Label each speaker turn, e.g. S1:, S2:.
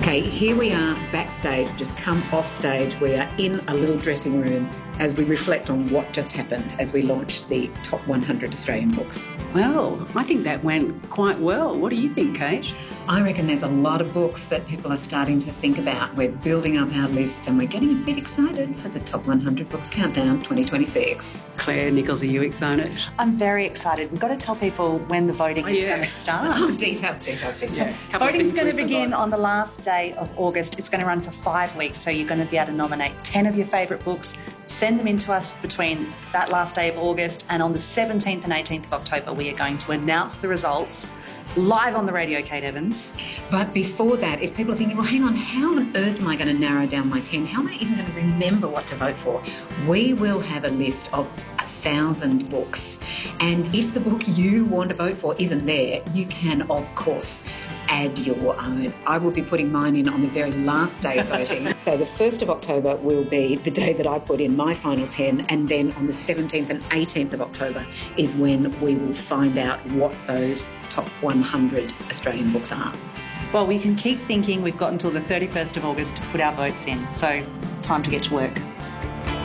S1: Okay, here we are backstage, just come off stage. We are in a little dressing room as we reflect on what just happened as we launched the top 100 Australian books.
S2: Well, I think that went quite well. What do you think, Kate?
S1: I reckon there's a lot of books that people are starting to think about. We're building up our lists and we're getting a bit excited for the top 100 books countdown 2026.
S2: Claire Nichols, are you excited?
S3: I'm very excited. We've got to tell people when the voting is going to start.
S1: Oh, details.
S2: Yeah.
S3: Voting's going to begin on the last day of August. It's going to run for 5 weeks, so you're going to be able to nominate 10 of your favourite books, send them in to us between that last day of August, and on the 17th and 18th of October we are going to announce the results live on the radio, Kate Evans.
S1: But before that, if people are thinking, well, hang on, how on earth am I going to narrow down my 10? How am I even going to remember what to vote for? We will have a list of 1,000 books. And if the book you want to vote for isn't there, you can, of course, add your own. I will be putting mine in on the very last day of voting. So the 1st of October will be the day that I put in my final 10, and then on the 17th and 18th of October is when we will find out what those top 100 Australian books are.
S3: Well, we can keep thinking. We've got until the 31st of August to put our votes in, so time to get to work.